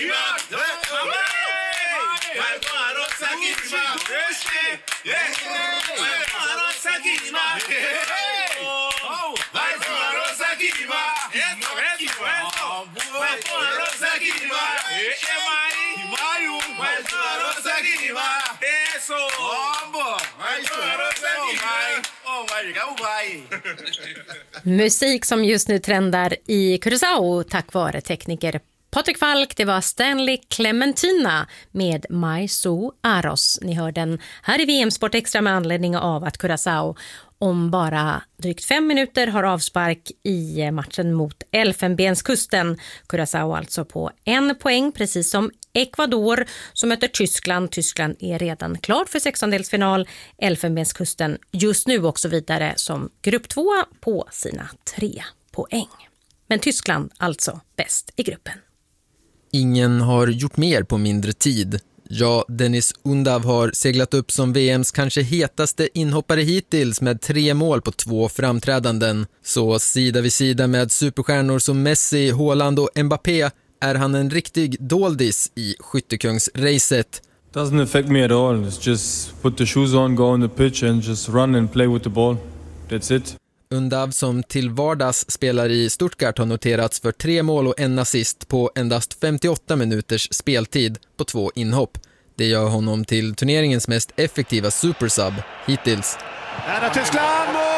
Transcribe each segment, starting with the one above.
Musik som just nu trendar i Curaçao tack vare tekniker Patrik Falk. Det var Stanley Clementina med My So Aros. Ni hör den här i VM-sport extra med anledning av att Curaçao om bara drygt 5 minuter har avspark i matchen mot Elfenbenskusten. Curaçao alltså på 1 poäng, precis som Ecuador som möter Tyskland. Tyskland är redan klart för 16-delsfinal. Elfenbenskusten just nu också vidare som grupp 2 på sina 3 poäng. Men Tyskland alltså bäst i gruppen. Ingen har gjort mer på mindre tid. Ja, Dennis Undav har seglat upp som VMs kanske hetaste inhoppare hittills med 3 mål på 2 framträdanden. Så sida vid sida med superstjärnor som Messi, Haaland och Mbappé är han en riktig doldis i skyttekungsracet. Doesn't affect me at all. It's just put the shoes on, go on the pitch and just run and play with the ball. That's it. Undav som till vardags spelar i Stuttgart har noterats för 3 mål och 1 assist på endast 58 minuters speltid på 2 inhopp. Det gör honom till turneringens mest effektiva supersub hittills. Här är Tyskland, mål!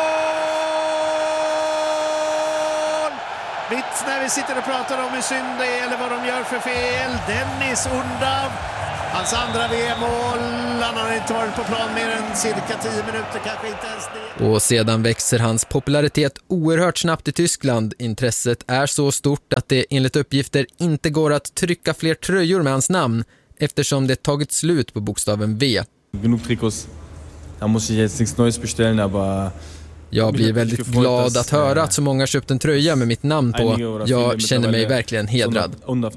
Mitt när vi sitter och pratar om hur synd det är eller vad de gör för fel. Dennis Undav, hans andra VM-mål. Han har inte varit på plan mer än cirka 10 minuter, kanske inte ens det. Och sedan växer hans popularitet oerhört snabbt i Tyskland. Intresset är så stort att det enligt uppgifter inte går att trycka fler tröjor med hans namn eftersom det tagit slut på bokstaven V. Genug Trikots. Da muss ich jetzt nichts Neues bestellen, aber jag blir väldigt glad att höra att så många köpt en tröja med mitt namn på. Jag känner mig verkligen hedrad.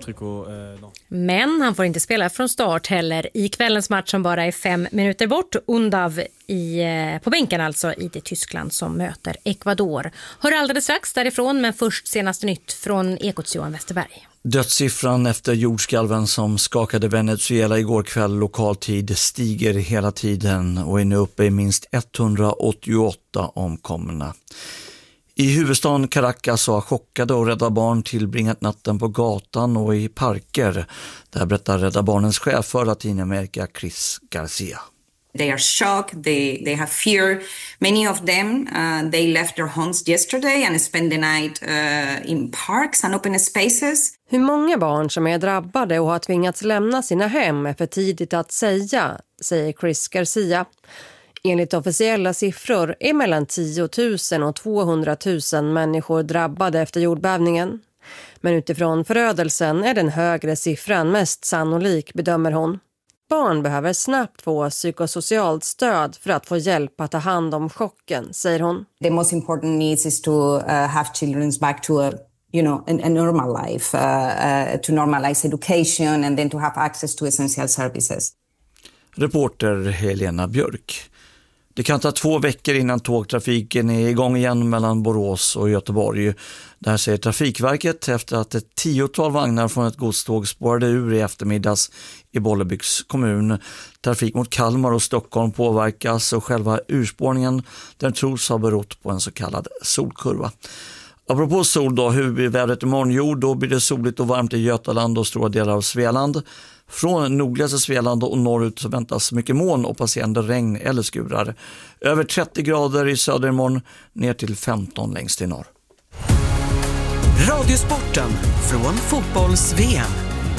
Men han får inte spela från start heller i kvällens match som bara är 5 minuter bort. Undav på bänken alltså i det Tyskland som möter Ecuador. Hör alldeles strax därifrån, men först senaste nytt från Ekots Johan Westerberg. Dödssiffran efter jordskalven som skakade Venezuela igår kväll lokaltid stiger hela tiden och är nu uppe i minst 188 omkomna. I huvudstaden Caracas har chockade och Rädda Barn tillbringat natten på gatan och i parker. Där berättar Rädda Barnens chef för Latinamerika, Chris Garcia. They are shocked, they have fear. Many of them, they left their homes yesterday and spent the night in parks and open spaces. Hur många barn som är drabbade och har tvingats lämna sina hem är för tidigt att säga, säger Chris Garcia. Enligt officiella siffror är mellan 10 000 och 200 000 människor drabbade efter jordbävningen. Men utifrån förödelsen är den högre siffran mest sannolik, bedömer hon. Barn behöver snabbt få psykosocialt stöd för att få hjälp att ta hand om chocken, säger hon. The most important needs is to have children back to a normal life, to normalize education and then to have access to essential services. Reporter Helena Björk. Det kan ta 2 veckor innan tågtrafiken är igång igen mellan Borås och Göteborg. Där säger Trafikverket efter att ett 10-tal vagnar från ett godståg spårade ur i eftermiddags i Bollebygds kommun. Trafik mot Kalmar och Stockholm påverkas och själva urspårningen den tros ha berott på en så kallad solkurva. Apropå sol då, hur blir vädret imorgon? Jo, då blir det soligt och varmt i Götaland och stora delar av Svealand. Från nordligaste Svealand och norrut så väntas mycket moln och passerande regn eller skurar. Över 30 grader i söder imorgon, ner till 15 längst i norr. Radiosporten från fotbolls-VM.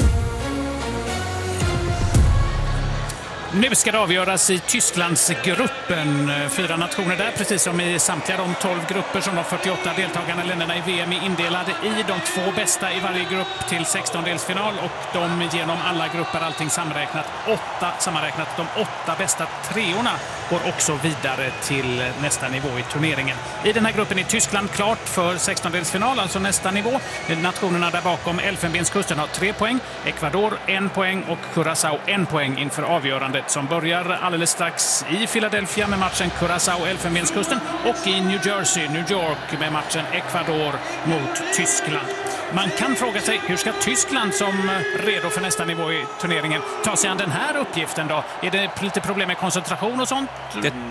Nu ska det avgöras i Tysklandsgruppen. 4 nationer där, precis som i samtliga de 12 grupper som de 48 deltagarna länderna i VM är indelade i. De 2 bästa i varje grupp till 16-delsfinal och de genom alla grupper, allting sammanräknat. De 8 bästa treorna går också vidare till nästa nivå i turneringen. I den här gruppen är Tyskland klart för 16-delsfinal, alltså nästa nivå. Nationerna där bakom Elfenbenskusten har 3 poäng, Ecuador 1 poäng och Curaçao 1 poäng inför avgörandet som börjar alldeles strax i Philadelphia med matchen Curaçao-Elfenbenskusten och i New Jersey, New York med matchen Ecuador mot Tyskland. Man kan fråga sig, hur ska Tyskland som redo för nästa nivå i turneringen ta sig an den här uppgiften då? Är det lite problem med koncentration och sånt?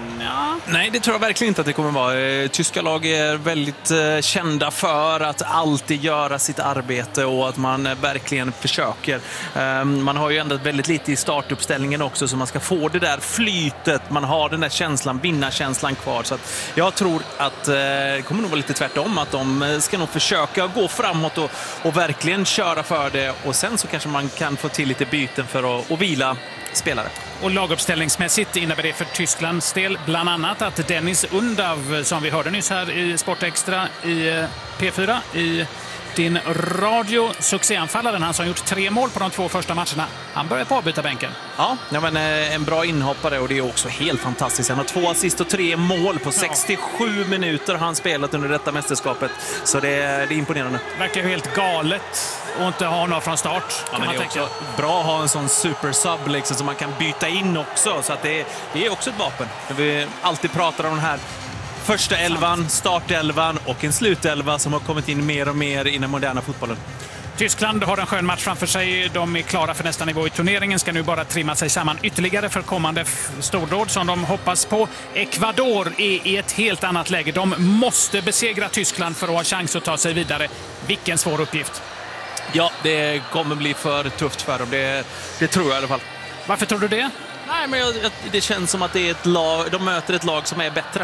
Nej, det tror jag verkligen inte att det kommer vara. Tyska lag är väldigt kända för att alltid göra sitt arbete och att man verkligen försöker. Man har ju ändrat väldigt lite i startuppställningen också, så man ska få det där flytet. Man har den där känslan, vinnarkänslan kvar. Så att jag tror att det kommer nog vara lite tvärtom, att de ska nog försöka gå framåt och verkligen köra för det. Och sen så kanske man kan få till lite byten för att vila spelare. Och laguppställningsmässigt innebär det för Tysklands del bland annat att Dennis Undav, som vi hörde nyss här i Sportextra i P4 i din radio, succéanfallaren, han som gjort 3 mål på de 2 första matcherna, han börjar på avbytarbänken. Ja, men en bra inhoppare, och det är också helt fantastiskt. Han har 2 assist och 3 mål på 67 minuter har han spelat under detta mästerskapet. Så det är imponerande. Verkar ju helt galet att inte ha någon från start. Ja, men det är också bra att ha en sån supersub liksom, som man kan byta in också. Så att det är också ett vapen. Vi alltid pratar om den här första elvan, startelvan och en slutelva som har kommit in mer och mer i den moderna fotbollen. Tyskland har en skön match framför sig. De är klara för nästa nivå i turneringen. Ska nu bara trimma sig samman ytterligare för kommande stordåd som de hoppas på. Ecuador är i ett helt annat läge. De måste besegra Tyskland för att ha chans att ta sig vidare. Vilken svår uppgift. Ja, det kommer bli för tufft för dem. Det tror jag i alla fall. Varför tror du det? Nej, men det känns som att det är ett lag, de möter ett lag som är bättre.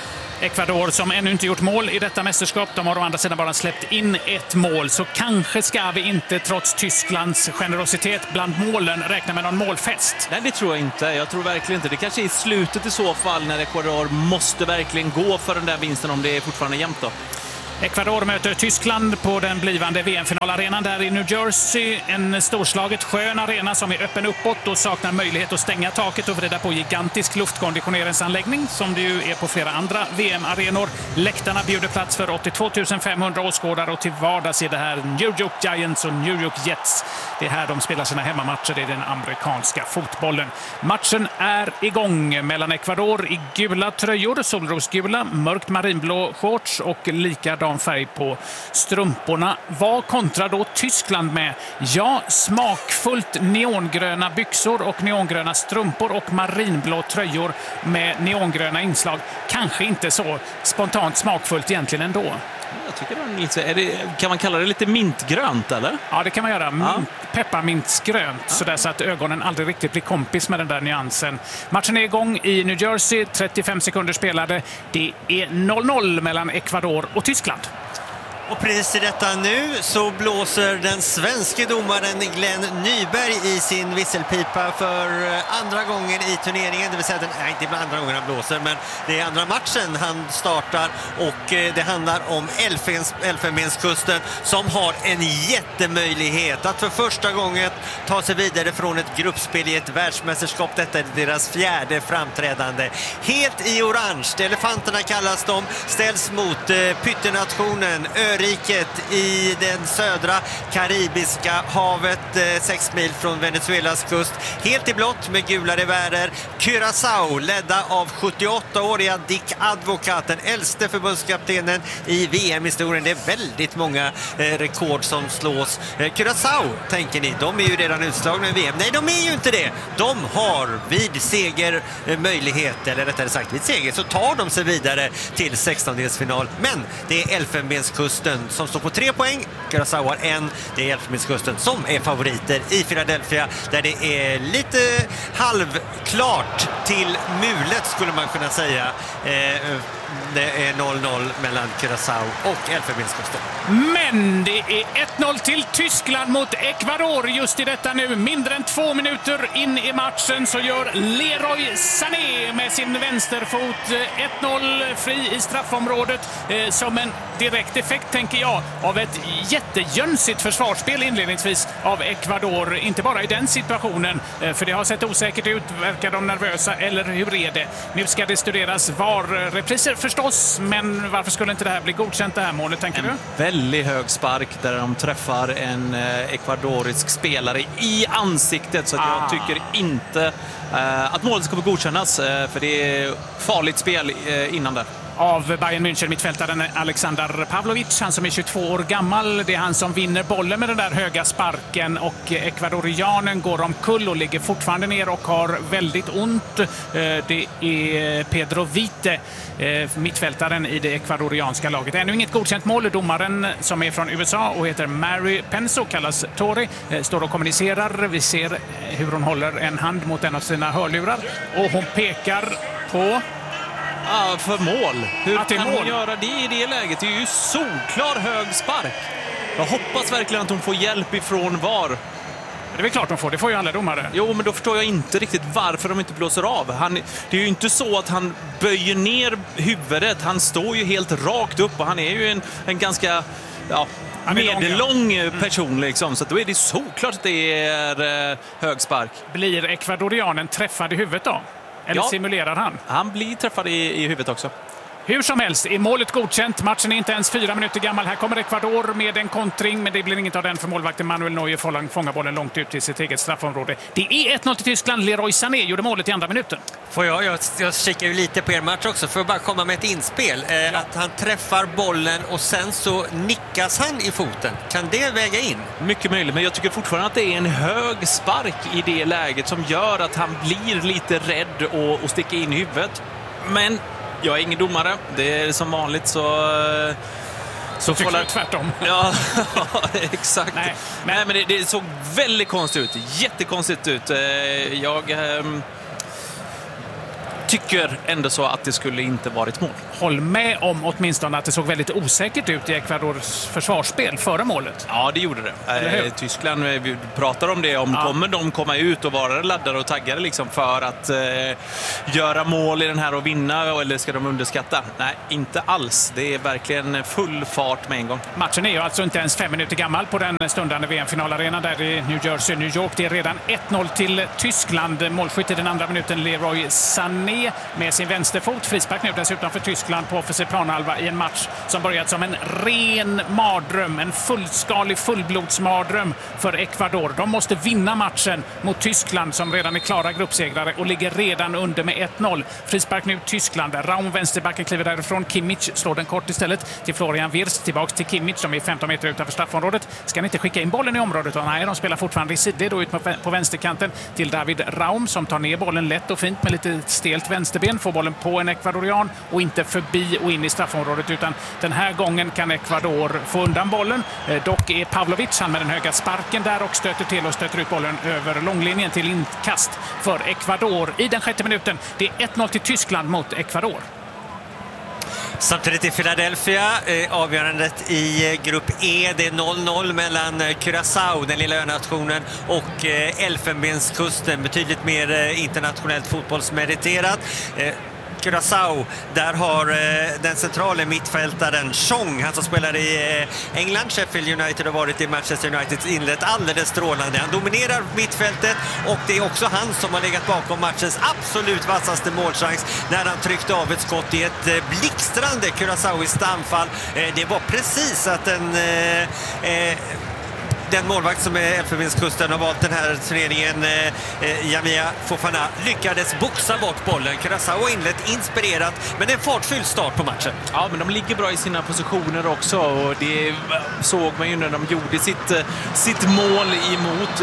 Ecuador som ännu inte gjort mål i detta mästerskap. De har å andra sidan bara släppt in 1 mål. Så kanske ska vi inte, trots Tysklands generositet bland målen, räkna med någon målfest. Nej, det tror jag inte. Jag tror verkligen inte. Det kanske är i slutet i så fall, när Ecuador måste verkligen gå för den där vinsten, om det är fortfarande jämnt då. Ecuador möter Tyskland på den blivande VM-finalarenan där i New Jersey. En storslaget skön arena som är öppen uppåt och saknar möjlighet att stänga taket och vrida på gigantisk luftkonditioneringsanläggning som det ju är på flera andra VM-arenor. Läktarna bjuder plats för 82 500 åskådare och till vardags är det här New York Giants och New York Jets. Det är här de spelar sina hemmamatcher i den amerikanska fotbollen. Matchen är igång mellan Ecuador i gula tröjor, solrosgula, mörkt marinblå shorts och likadan färg på strumporna. Vad kontrar då Tyskland med? Ja, smakfullt neongröna byxor och neongröna strumpor och marinblå tröjor med neongröna inslag. Kanske inte så spontant smakfullt egentligen ändå. Jag tycker kan man kalla det lite mintgrönt, eller? Ja, det kan man göra. Pepparmintsgrönt, sådär så att ögonen aldrig riktigt blir kompis med den där nyansen. Matchen är igång i New Jersey, 35 sekunder spelade. Det är 0-0 mellan Ecuador och Tyskland. Och precis i detta nu så blåser den svenske domaren Glenn Nyberg i sin visselpipa för andra gången i turneringen. Det vill säga, inte andra gången han blåser, men det är andra matchen han startar, och det handlar om Elfenbenskusten som har en jättemöjlighet att för första gången ta sig vidare från ett gruppspel i ett världsmästerskap. Detta är deras 4:e framträdande. Helt i orange, elefanterna kallas de, ställs mot pyttenationen Öriket i den södra karibiska havet, 6 mil från Venezuelas kust. Helt i blått med gula revärer. Curaçao, ledda av 78-åriga Dick Advocat, den äldste förbundskaptenen i VM-historien. Det är väldigt många rekord som slås. Curaçao, tänker ni, de är ju redan utslagna i VM. Nej, de är ju inte det. De har vid seger möjlighet, eller rättare sagt vid seger så tar de sig vidare till 16-delsfinal. Men det är Elfenbenskusten som står på 3 poäng. Curaçao har 1. Det är Elfenbenskusten som är favoriter i Philadelphia, där det är lite halvklart till mulet, skulle man kunna säga. Det är 0-0 mellan Curaçao och Elfenbenskusten. Men det är 1-0 till Tyskland mot Ecuador just i detta nu. Mindre än 2 minuter in i matchen så gör Leroy Sané med sin vänsterfot 1-0 fri i straffområdet som en direkt effekt, tänker jag, av ett jättejönsigt försvarsspel inledningsvis av Ecuador. Inte bara i den situationen, för det har sett osäkert ut. Verkar de nervösa, eller hur är det? Nu ska det studeras VAR-repriser förstås, men varför skulle inte det här bli godkänt, det här målet, tänker du? Väldigt hög spark där de träffar en ekvadorisk spelare i ansiktet, så att jag tycker inte att målet ska godkännas, för det är farligt spel innan där. av Bayern München, mittfältaren Alexander Pavlovic, han som är 22 år gammal. Det är han som vinner bollen med den där höga sparken och ekvadorianen går omkull och ligger fortfarande ner och har väldigt ont. Det är Pedro Vite, mittfältaren i det ekvadorianska laget. Ännu inget godkänt mål. Domaren som är från USA och heter Mary Penso, kallas Tori, står och kommunicerar. Vi ser hur hon håller en hand mot en av sina hörlurar och hon pekar på... Ja, för mål. Hur kan mål? Hon göra det i det läget? Det är ju solklar hög spark. Jag hoppas verkligen att hon får hjälp ifrån VAR. Det är väl klart de får, det får ju alla domare. Jo, men då förstår jag inte riktigt varför de inte blåser av. Det är ju inte så att han böjer ner huvudet. Han står ju helt rakt upp och han är ju en ganska medellång person liksom. Så då är det såklart att det är hög spark. Blir ekvadorianen träffad i huvudet då? Eller simulerar han? Han blir träffad i huvudet också. Hur som helst, är målet godkänt. Matchen är inte ens 4 minuter gammal. Här kommer Ecuador med en kontring, men det blir inget av den för målvakten Manuel Neuer fångar bollen långt ut i sitt eget straffområde. Det är 1-0 till Tyskland. Leroy Sané gjorde målet i andra minuten. Får jag kikar ju lite på er match också för att bara komma med ett inspel. Att han träffar bollen och sen så nickas han i foten. Kan det väga in? Mycket möjligt, men jag tycker fortfarande att det är en hög spark i det läget som gör att han blir lite rädd och sticker in i huvudet. Men jag är ingen domare. Det är som vanligt så tycker jag tvärtom. Ja, exakt. Nej, men det såg väldigt konstigt ut. Jättekonstigt ut. Jag tycker ändå så att det skulle inte varit mål. Håll med om åtminstone att det såg väldigt osäkert ut i Ecuadors försvarsspel före målet. Ja, det gjorde det. Tyskland, vi pratar om det. Kommer de komma ut och vara laddade och taggade liksom för att göra mål i den här och vinna, eller ska de underskatta? Nej, inte alls. Det är verkligen full fart med en gång. Matchen är ju alltså inte ens 5 minuter gammal på den stundande VM-finalarenan där i New Jersey, New York. Det är redan 1-0 till Tyskland. Målskytt i den andra minuten Leroy Sané med sin vänsterfot. Frispark nu dessutom för Tyskland på offensiv planhalva i en match som börjat som en ren mardröm, en fullskalig fullblodsmardröm för Ecuador. De måste vinna matchen mot Tyskland som redan är klara gruppsegrare och ligger redan under med 1-0. Frispark nu Tyskland. Raum, vänsterbacken, kliver därifrån. Kimmich slår den kort istället till Florian Wirtz. Tillbaks till Kimmich som är 15 meter utanför straffområdet. Ska inte skicka in bollen i området? Nej, de spelar fortfarande i sidled då ut på vänsterkanten till David Raum som tar ner bollen lätt och fint med lite stelt vänsterben. Får bollen på en ekvadorian och inte förbi och in i straffområdet, utan den här gången kan Ecuador få undan bollen. Dock är Pavlovic han med den höga sparken där och stöter till och stöter ut bollen över långlinjen till inkast för Ecuador i den 6:e minuten. Det är 1-0 till Tyskland mot Ecuador. Samtidigt i Philadelphia, avgörandet i grupp E, det är 0-0 mellan Curaçao, den lilla önationen, och Elfenbenskusten, betydligt mer internationellt fotbollsmeriterat. Curaçao, där har den centrala mittfältaren Chong, han som spelar i England, Sheffield United, har varit i Manchester United, inlett alldeles strålande. Han dominerar mittfältet och det är också han som har legat bakom matchens absolut vassaste målchans när han tryckte av ett skott i ett blixtrande Curaçaoiskt anfall. Det var precis att den målvakt som är Elfenbenskusten har valt den här turneringen, Jamia Fofana, lyckades boxa bort bollen. Curaçao har inlett inspirerat, men en fartfylld start på matchen. Ja, men de ligger bra i sina positioner också, och det såg man ju när de gjorde sitt mål emot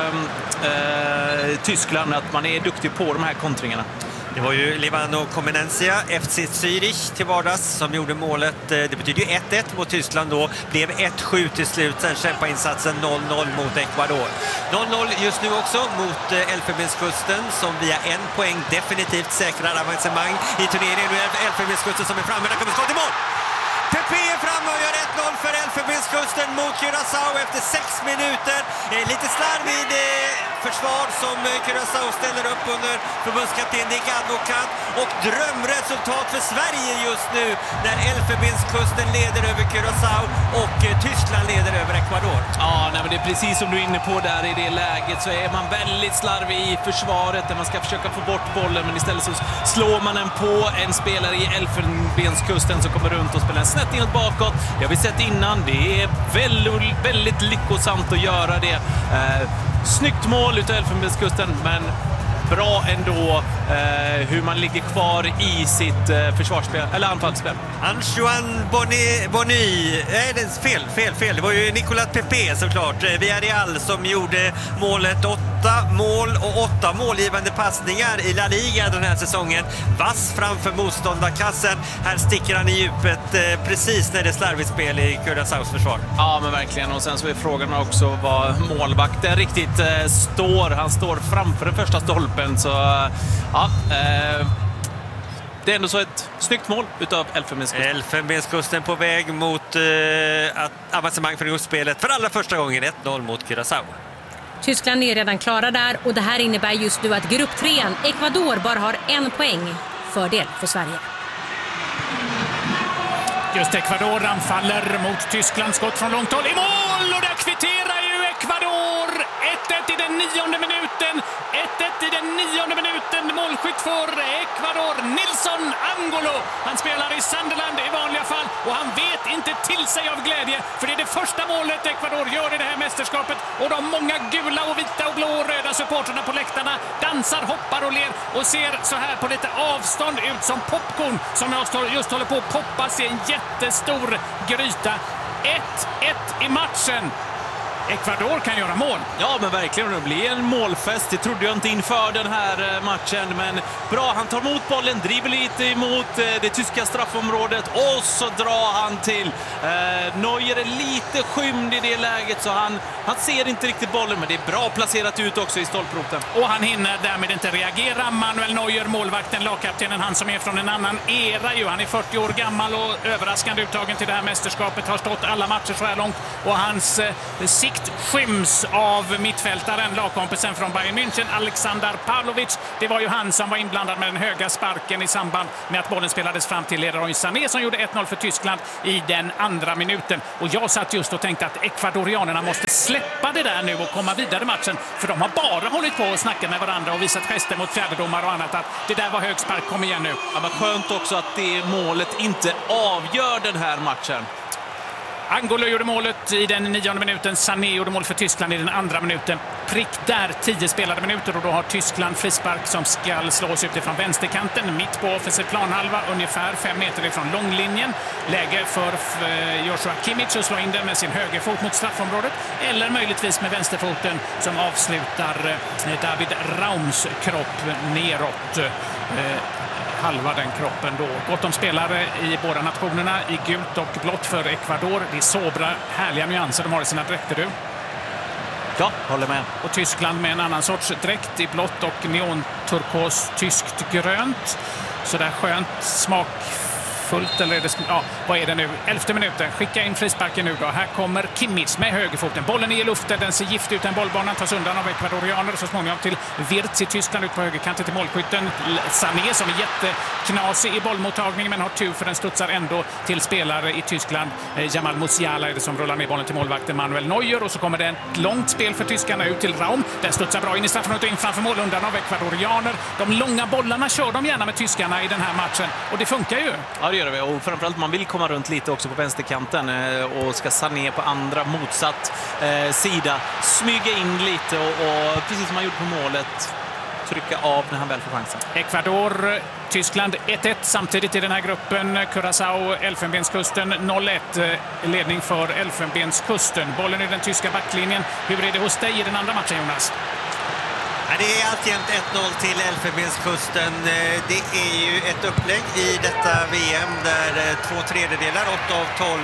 Tyskland, att man är duktig på de här kontringarna. Det var ju Livano Comenencia, FC Zürich till vardags, som gjorde målet. Det betyder ju 1-1 mot Tyskland då. Blev 1-7 till slut, sen kämpainsatsen 0-0 mot Ecuador. 0-0 just nu också mot Elfenbenskusten som via 1 poäng definitivt säkrar avancemang i turneringen. Nu är Elfenbenskusten som är framme, där kommer skott i mål! Pepe är framme och gör 1-0 för Elfenbenskusten mot Curaçao efter 6 minuter. Lite slarvig försvar som Curaçao ställer upp under förbundskapten Nick Advocat, och drömresultat för Sverige just nu när Elfenbenskusten leder över Curaçao och Tyskland leder över Ecuador. Ja, nej, men det är precis som du är inne på där. I det läget så är man väldigt slarvig i försvaret där man ska försöka få bort bollen, men istället så slår man den på en spelare i Elfenbenskusten som kommer runt och spelar snett inåt bakåt. Det har vi sett innan. Det är väldigt, väldigt lyckosamt att göra det. Snyggt mål utav Elfenbenskusten, men bra ändå hur man ligger kvar i sitt försvarsspel, eller anfallsspel. Antoine Bonny, fel. Det var ju Nicolas Pepe såklart. Villarreal som gjorde målet. 8 mål och 8 målgivande passningar i La Liga den här säsongen. Vass framför motståndarkassen. Här sticker han i djupet precis när det är slarvigt spel i Curaçaos försvar. Ja, men verkligen. Och sen så är frågan också vad målvakten riktigt står. Han står framför den första stolpen. Så ja, det är ändå så ett snyggt mål utav Elfenbenskusten. Elfenbenskusten på väg mot avancemang för gruppspelet för allra första gången. 1-0 mot Curaçao. Tyskland är redan klara där och det här innebär just nu att grupp 3, Ecuador, bara har 1 poäng. Fördel för Sverige. Just Ecuador anfaller mot Tyskland. Skott från långt håll i mål och där kvitterar ju Ecuador. 1-1 i den 9:e minuten. 1-1 i den 9:e minuten. Målskytt för Ecuador, Nilson Angolo. Han spelar i Sunderland i vanliga fall och han vet inte till sig av glädje. För det är det första målet Ecuador gör i det här mästerskapet. Och de många gula och vita och blå och röda supporterna på läktarna dansar, hoppar och ler och ser så här på lite avstånd ut som popcorn som just håller på att poppas i en jättestor gryta. 1-1 i matchen. Ecuador kan göra mål. Ja, men verkligen. Det blir en målfest. Det trodde jag inte inför den här matchen. Men bra, han tar emot bollen, driver lite emot det tyska straffområdet och så drar han till. Neuer är lite skymd i det läget så han ser inte riktigt bollen, men det är bra placerat ut också i stolproten. Och han hinner därmed inte reagera. Manuel Neuer, målvakten, lagkaptenen, han som är från en annan era ju. Han är 40 år gammal och överraskande uttagen till det här mästerskapet. Har stått alla matcher så här långt och hans sikt skyms av mittfältaren, lagkompisen från Bayern München, Alexander Pavlovic. Det var ju han som var inblandad med den höga sparken i samband med att bollen spelades fram till Leroy Sané som gjorde 1-0 för Tyskland i den andra minuten. Och jag satt just och tänkte att ekvadorianerna måste släppa det där nu och komma vidare i matchen, för de har bara hållit på och snackat med varandra och visat gester mot fjärdedomar och annat att det där var hög spark, kom igen nu. Ja, men skönt också att det målet inte avgör den här matchen. Angolo gjorde målet i den 9:e minuten. Sané gjorde mål för Tyskland i den andra minuten. Prick där, 10 spelade minuter och då har Tyskland frispark som ska slås utifrån vänsterkanten. Mitt på offensiv planhalva, ungefär 5 meter ifrån långlinjen. Läge för Joshua Kimmich att slå in den med sin högerfot mot straffområdet. Eller möjligtvis med vänsterfoten som avslutar David Raums kropp neråt. Halva den kroppen då. Gott om spelare i båda nationerna i gult och blått för Ecuador. Det är sobra, härliga nyanser de har i sina dräkter, du. Ja, håller med. Och Tyskland med en annan sorts dräkt i blått och neonturkos tyskt grönt. Så där skönt, smakfullt, eller är det, ja, vad är det nu? 11:e minuten, skicka in frisparken nu då. Här kommer Kimmich med högerfoten. Bollen är i luften, den ser gift ut, en bollbanan tas undan av ekvadorianer så småningom till Wirtz i Tyskland ut på högerkanten till målskytten. Sané som är jätteknasig i bollmottagningen men har tur för den studsar ändå till spelare i Tyskland. Jamal Musiala är det som rullar med bollen till målvakten Manuel Neuer och så kommer det ett långt spel för tyskarna ut till Raum. Den studsar bra in i straffområdet och in framför mål undan av ekvadorianer. De långa bollarna kör de gärna med tyskarna i den här matchen och det funkar ju. Ja, det gör det. Och framförallt man vill komma runt lite också på vänsterkanten och ska Sané på andra motsatt sida smyga in lite och precis som man gjorde på målet trycka av när han väl får chansen. Ecuador, Tyskland 1-1 samtidigt i den här gruppen. Curaçao, Elfenbenskusten 0-1. Ledning för Elfenbenskusten. Bollen i den tyska backlinjen. Hur är det hos dig i den andra matchen, Jonas? Det är alltjämt 1-0 till Elfenbenskusten. Det är ju ett upplägg i detta VM där 2/3, 8 av 12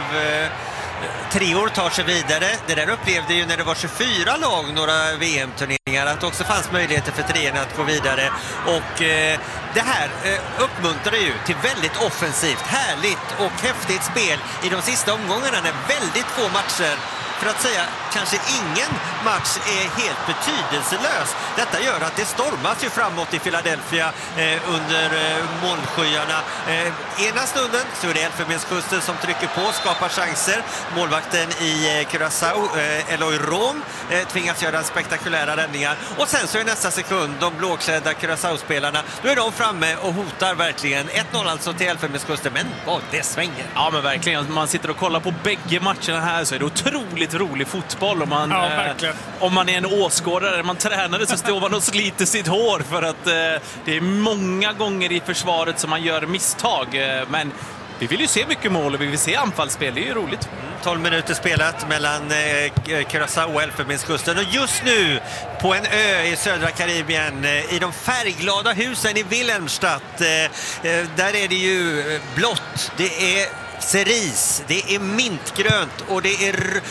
treor tar sig vidare. Det där upplevde ju när det var 24 lag några VM-turneringar att det också fanns möjligheter för treorna att gå vidare. Och det här uppmuntrar ju till väldigt offensivt, härligt och häftigt spel i de sista omgångarna när väldigt få matcher, för att säga kanske ingen match, är helt betydelselös. Detta gör att det stormas ju framåt i Philadelphia under molnskyarna. Ena stunden så är det Elfenbenskusten som trycker på, skapar chanser. Målvakten i Curaçao, Eloy Rom, tvingas göra spektakulära räddningar. Och sen så är nästa sekund de blåklädda Curaçao-spelarna, då är de framme och hotar verkligen. 1-0 alltså till Elfenbenskusten, men vad det svänger. Ja, men verkligen. Man sitter och kollar på bägge matcherna här så är det otroligt väldigt rolig fotboll. Om man är en åskådare, man tränare, så står man och sliter sitt hår för att det är många gånger i försvaret som man gör misstag. Men vi vill ju se mycket mål och vi vill se anfallsspel, det är ju roligt. 12 minuter spelat mellan Curaçao och Elfenbenskusten, och just nu på en ö i södra Karibien, i de färgglada husen i Wilhelmstadt, där är det ju blått, det är cerise, det är mintgrönt och det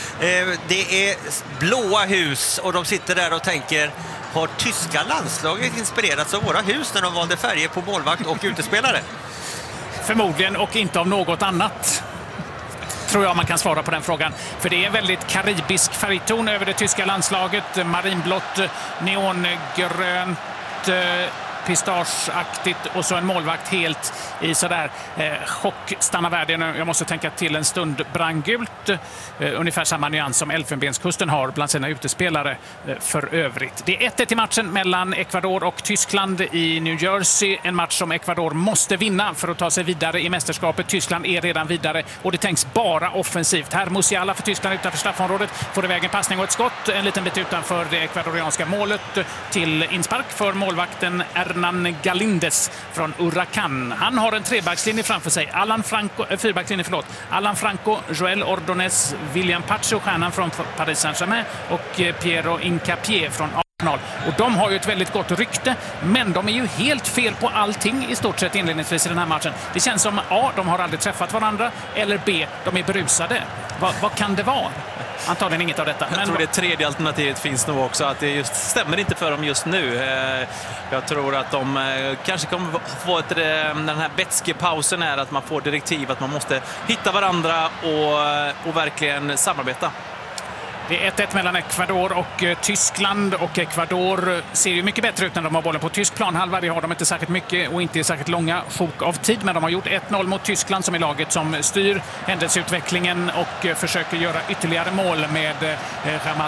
är blåa hus, och de sitter där och tänker: har tyska landslaget inspirerats av våra hus när de valde färger på målvakt och utespelare? Förmodligen, och inte av något annat, tror jag man kan svara på den frågan. För det är väldigt karibisk färgton över det tyska landslaget. Marinblått, neongrönt, pistageaktigt, och så en målvakt helt i sådär chock, stanna världen. Jag måste tänka till en stund, brandgult, ungefär samma nyans som Elfenbenskusten har bland sina utespelare för övrigt. Det är 1-1 i matchen mellan Ecuador och Tyskland i New Jersey, en match som Ecuador måste vinna för att ta sig vidare i mästerskapet. Tyskland är redan vidare och det tänks bara offensivt. Här Musiala för Tyskland utanför straffområdet, får iväg en passning och ett skott en liten bit utanför det ekvadorianska målet till inspark för målvakten Hernan Galindes från Huracan. Han har en trebackslinje framför sig. Fyrbackslinje, Alan Franco, Joel Ordonez, William Pacho, stjärnan från Paris Saint-Germain, och Piero Incapié från Arsenal. Och de har ju ett väldigt gott rykte, men de är ju helt fel på allting i stort sett inledningsvis i den här matchen. Det känns som A, de har aldrig träffat varandra, eller B, de är berusade. Vad kan det vara? Antagligen inget av detta. Jag tror det tredje alternativet finns nog också, att det just stämmer inte för dem just nu. Jag tror att de kanske kommer få den här vätskepausen är att man får direktiv att man måste hitta varandra och verkligen samarbeta. Det är 1-1 mellan Ecuador och Tyskland, och Ecuador ser ju mycket bättre ut när de har bollen på tysk planhalva. Det har de inte särskilt mycket och inte särskilt långa sjok av tid, men de har gjort 1-0 mot Tyskland som är laget som styr händelseutvecklingen och försöker göra ytterligare mål med Jamal